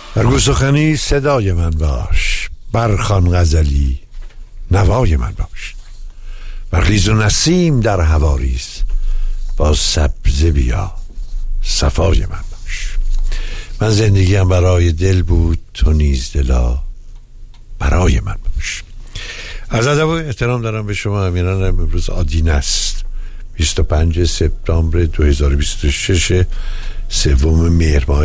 برگو سخنی صدای من باش، برخوان غزلی نوای من باش. برخیز و نسیم در هوا ریز، با سبزه بیا صفای من باش. من زندگیم برای دل بود، تو نیز دلا برای من باش. از ادب و احترام دارم به شما امیران. امروز آدین است، 25 سپتامبر 2026، 3 مهر ماه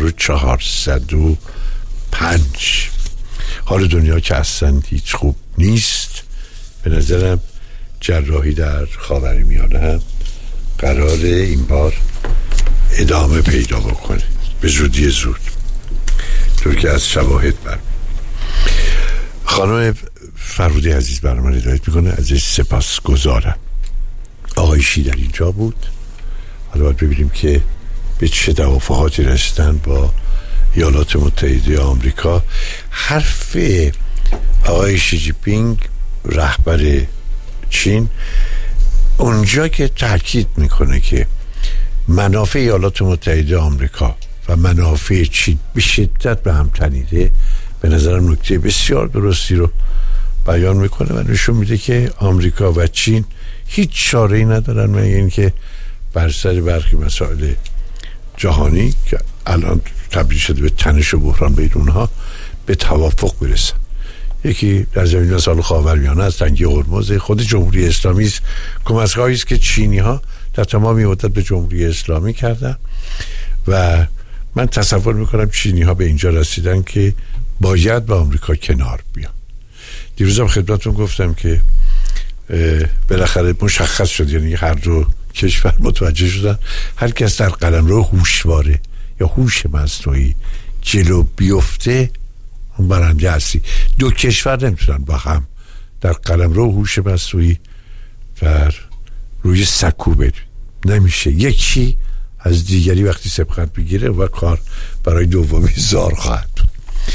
1405. حال دنیا که اصلا هیچ خوب نیست. به نظرم جراحی در خاورمیانه هم قراره این بار ادامه پیدا بکنه به زودی زود، طور که از شواهد بر خانم فرودی عزیز برنامه هدایت میکنه. ازش سپاس گذارم. آقای شی در اینجا بود. حالا باید ببینیم که به چه توافقاتی رسیدن با ایالات متحده آمریکا. حرف آقای شی جی پینگ رهبر چین اونجا که تاکید میکنه که منافع ایالات متحده آمریکا و منافع چین به شدت به هم تنیده، به نظرم نکته بسیار درستی رو بیان میکنه و نشون میده که آمریکا و چین هیچ چاره‌ای ندارن مگر اینکه بر سر برخی مسائل جهانی که الان تبدیل شده به تنش و بحران بین اونها به توافق برسن. یکی در زمین مسائل خاورمیانه است، تنگی هرمز. خود جمهوری اسلامی است کمک‌هایی است که چینی‌ها در تمام مدت به جمهوری اسلامی کردن و من تصور میکنم چینی‌ها به اینجا رسیدن که باید با آمریکا کنار بیان. دیروزم خدمتتون گفتم که بالاخره مشخص شد، یعنی هر دو کشور متوجه شدن هر کس در قلمرو هوشواره یا هوش مصنوعی جلو بیفته اون برنده هستی. دو کشور نمیتونن با هم در قلمرو هوش مصنوعی در روی سکو بریم، نمیشه. یکی از دیگری وقتی سبقت بگیره و کار برای دومی زار خواهد بود.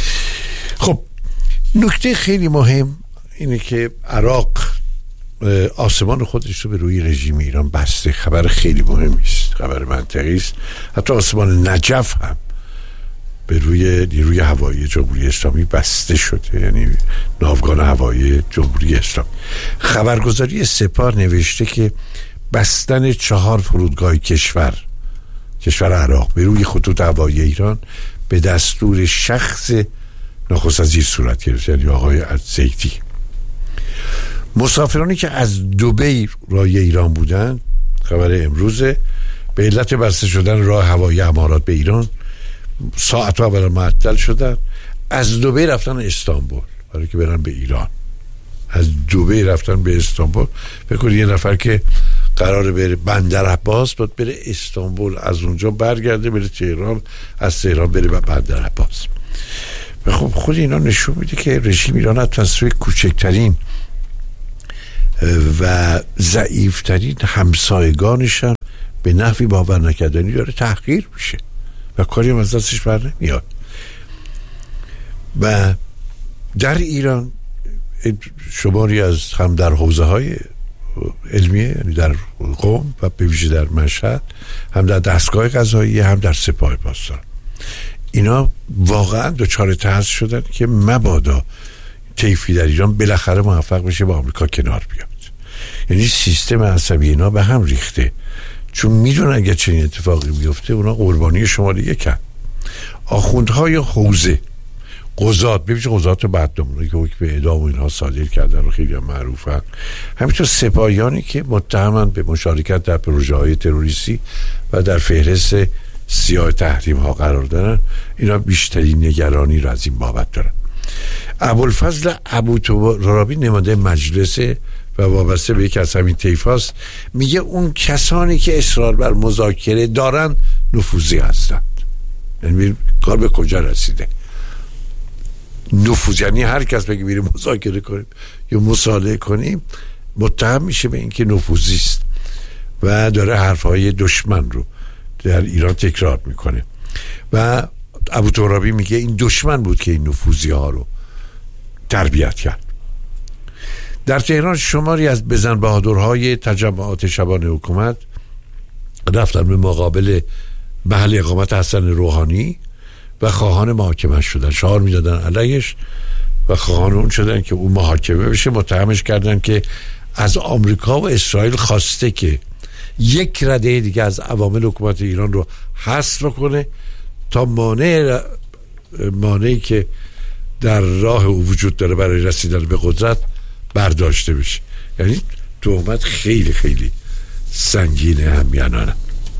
خب نکته خیلی مهم اینه که عراق آسمان خودش رو به روی رژیم ایران بسته. خبر خیلی مهمی است، خبر منطقی است. حتی آسمان نجف هم به روی نیروی هوایی جمهوری اسلامی بسته شده، یعنی ناوگان هوایی جمهوری اسلامی. خبرگزاری سپاه نوشته که بستن 4 فرودگاه کشور عراق به روی خطوط هوایی ایران به دستور شخص نخست وزیر صورت گرفت، یعنی آقای الزیدی. مسافرانی که از دبی رای ایران بودند، خبر امروزه، به علت بسته شدن راه هوایی امارات به ایران ساعتها برای معطل شدن. از دبی رفتن استانبول برای که برن به ایران. از دبی رفتن به استانبول. فکر کنید یه نفر که قراره بره بندر عباس باید بره استانبول، از اونجا برگرده بره تهران، از تهران بره به بندر عباس. و خب خود اینا نشون میده که رژیم ایران از تصویر کوچکترین و ضعیفترین همسایگانش هم به نحوی باور نکردنی داره تحقیر میشه و کاری هم از دستش بر نمیاد. و در ایران شماری از هم در حوزه های علمیه، یعنی در قم و به ویژه در مشهد، هم در دستگاه قضایی، هم در سپاه پاسداران، اینا واقعا دچار ترس شدن که مبادا طیفی در ایران بالاخره موفق بشه با آمریکا کنار بیاد. یعنی سیستم عصبی اینا به هم ریخته، چون میدونن اگر چنین اتفاقی بیفته اونا قربانی شماره یکن. آخوندهای حوزه، قضات، ببینید قضات بدنامونی که حکم اعدام و اینها صادر کردن و خیلی هم معروفن، همینطور سپاهیانی که متهمن به مشارکت در پروژه های تروریستی و در فهرست سیاه تحریم ها قرار دارن، اینا بیشترین نگرانی رو از این بابت دارن. ابوالفضل ابوترابی نماینده مجلس و وابسته به یکی از همین طیف هاست، میگه اون کسانی که اصرار بر مذاکره دارن نفوذی هستند. یعنی کار به کجا رسیده؟ نفوذ، یعنی هر کس بگه بریم مذاکره کنیم یا مصالحه کنیم متهم میشه به اینکه نفوذی است و داره حرفهای دشمن رو در ایران تکرار میکنه. و ابوترابی میگه این دشمن بود که این نفوذی ها رو تربیت کرد. در تهران شماری از بزن بهادرهای تجمعات شبانه حکومت رفتن به مقابل محل اقامت حسن روحانی و خواهان محاکمه شدن، شعار میدادن علیش و خواهان اون شدن که اون محاکمه بشه. متهمش کردن که از آمریکا و اسرائیل خواسته که یک رده دیگه از عوامل حکومت ایران رو حذف کنه تا مانعی که در راه او وجود داره برای رسیدن به قدرت برداشته بشه. یعنی تهمت خیلی خیلی سنگینه همیانانه.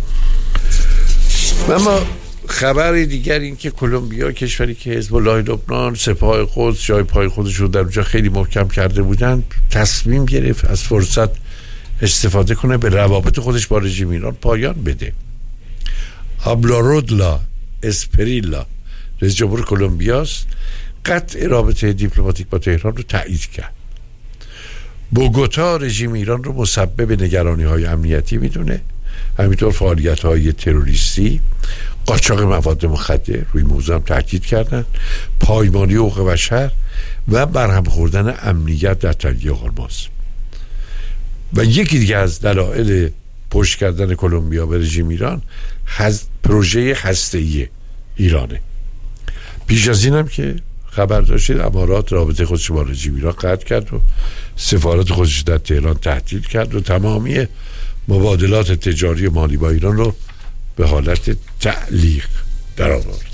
اما خبر دیگر این که کلمبیا، کشوری که حزب الله لبنان سپاه قدس جای پای خودش رو در اونجا خیلی محکم کرده بودن، تصمیم گرفت از فرصت استفاده کنه به روابط خودش با رژیم ایران پایان بده. آبلارودلا اسپریلا رئیس جمهور کلمبیاست، قطع رابطه دیپلماتیک با تهران رو تایید کرد. بوگوتا رژیم ایران رو مسبب نگرانی‌های امنیتی میدونه، همینطور فعالیت‌های تروریستی، قاچاق مواد مخدر، روی موضوع هم تاکید کردن، پایمانی حقوق بشر و برهم خوردن امنیت در تنگه هرمز. و یکی دیگه از دلایل پشت کردن کلمبیا به رژیم ایران پروژه هسته‌ای ایرانه. پیش از این هم که خبر داشتید امارات رابطه خودش با رژیم ایران قطع کرد و سفارت خودش در تهران تعطیل کرد و تمامی مبادلات تجاری و مالی با ایران رو به حالت تعلیق در آورد.